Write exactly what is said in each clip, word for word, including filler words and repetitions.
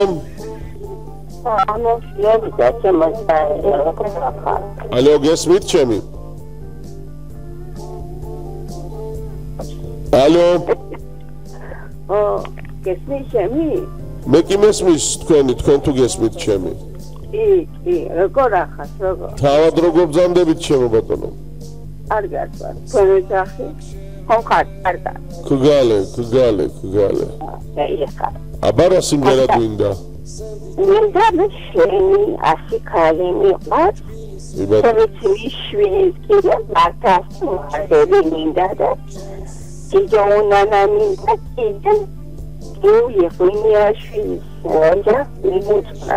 Алло, გესმით ჩემი? Алло. ო, გესმით ჩემი? მე კი მესმის თქვენი, თქვენ თუ გესმით ჩემი? კი, კი, როგორ ახას, როგორ? თავად როგორ ბრძანდებით ჩემო ბატონო? კარგად ვარ, თქვენ ვეძახი? ხონხარ, კარგად. ქგალე, ქგალე, ქგალე. დაიხა. აბარა სიმღერა გვინდა? მინდა შენი ასი ქალი მიყვარს. შემეცი შვილის კიდე მართას მოხდები მინდა და ჯიჯოუნა მინდა კიდე იუ ხვინია შვილის მოჯა მიმოწყდა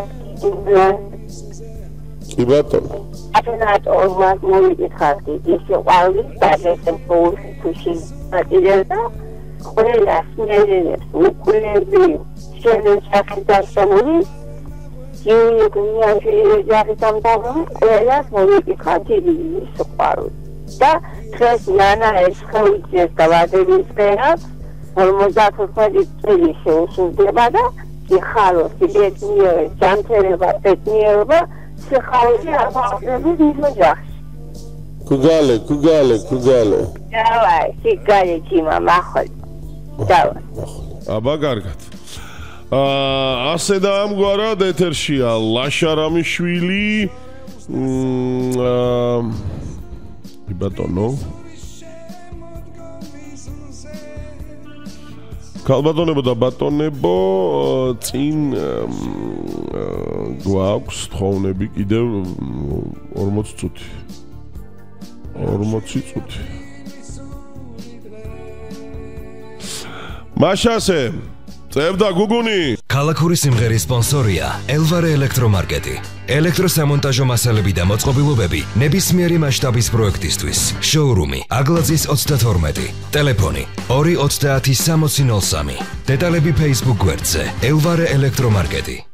კი ბატონო ათენად ორმას მოვიკითხავდი ისე ყვავილის დაგესემ პოულში თუში პატიჟერდა ყველა სნერენებს უკლები შენენ სახიდასამური იუ ხვინია შვილის ჯარისამთავრო ყველას მოვიკითხავდი ის ყვავილი და დღეს ნანა ეს ხელიძეს დავადების ფერად ორმოცდათხუთმეტი წელი შეუსრულდება და სიხარო, სიბედნიერება, ჯანმრთელობა, ბედნიერება, სიხარულში აფარდების მიზოჯახში. ქგალე, ქგალე, ქგალე. დავაი, სიგალე ჩიმა მახოლ. დავაი. აბა კარგად. აა ასე და ამგვარად ეთერშია ლაშარამიშვილი. მმ ბატონო ქალბატონებო და ბატონებო წინ გვაქვს თხოვნები კიდევ ორმოცი წუთი ორმოცი წუთი მაშასე წევდა გუგუნი ქალაქური სიმღერის სპონსორია ელვარე ელექტრომარკეტი ელექტროსამონტაჟო მასალები და მოწყობილობები ნებისმიერი მასშტაბის პროექტისთვის შოურუმი აგლაძის ოცდათორმეტი ტელეფონი ორი ოცდაათი სამოცი ნოლ სამი დეტალები Facebook გვერდზე ელვარე ელექტრომარკეტი